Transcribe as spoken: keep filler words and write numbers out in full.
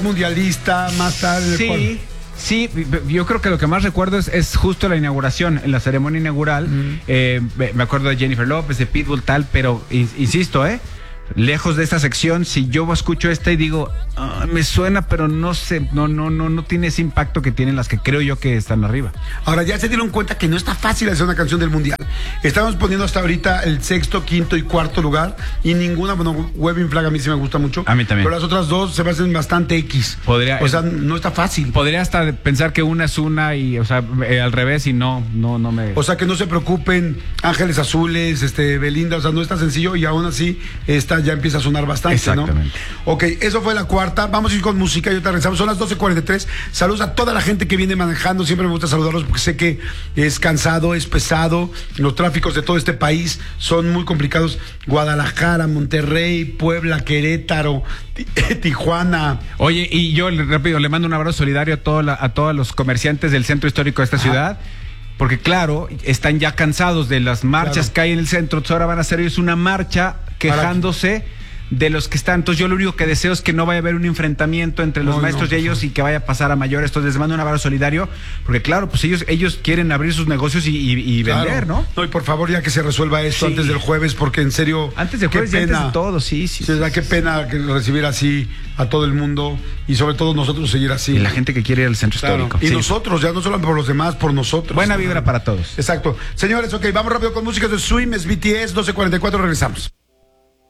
mundialista, más tarde. Sí. Sí, yo creo que lo que más recuerdo es, es justo la inauguración, en la ceremonia inaugural. Mm. Eh, me acuerdo de Jennifer López, de Pitbull, tal, pero insisto, ¿eh? Lejos de esta sección, si yo escucho esta y digo, ah, me suena, pero no sé, no, no, no, no tiene ese impacto que tienen las que creo yo que están arriba. Ahora ya se dieron cuenta que no está fácil hacer una canción del mundial. Estamos poniendo hasta ahorita el sexto, quinto y cuarto lugar y ninguna, bueno, Waving Flag a mí sí me gusta mucho. A mí también. Pero las otras dos se me hacen bastante X. Podría, o sea, no está fácil. Podría hasta pensar que una es una y, o sea, eh, al revés y no, no, no me. O sea, que no se preocupen, Ángeles Azules, este, Belinda, o sea, no está sencillo y aún así esta ya empieza a sonar bastante, exactamente, ¿no? Ok, eso fue la cuarta. Vamos a ir con música y ahorita regresamos. Son las doce cuarenta y tres. Saludos a toda la gente que viene manejando. Siempre me gusta saludarlos porque sé que es cansado, es pesado. Los tráficos de todo este país son muy complicados. Guadalajara, Monterrey, Puebla, Querétaro, Tijuana. Oye, y yo rápido le mando un abrazo solidario a, todo la, a todos los comerciantes del centro histórico de esta Ajá. ciudad. Porque claro, están ya cansados de las marchas claro. que hay en el centro. Entonces ahora van a hacer ellos una marcha quejándose de los que están. Entonces yo lo único que deseo es que no vaya a haber un enfrentamiento entre los no, maestros no, y ellos y que vaya a pasar a mayores. Entonces les mando un abrazo solidario, porque claro, pues ellos ellos quieren abrir sus negocios y, y, y claro. vender, ¿no? No, y por favor ya que se resuelva esto sí. antes del jueves, porque en serio antes del jueves y antes de todo, sí, sí. sí, sí da qué pena que recibir así a todo el mundo y sobre todo nosotros seguir así. Y la gente que quiere ir al centro claro. histórico. Y sí. nosotros, ya no solo por los demás, por nosotros. Buena vibra para todos. Exacto. Señores, ok, vamos rápido con música de Swim, es B T S, doce cuarenta y cuatro, regresamos.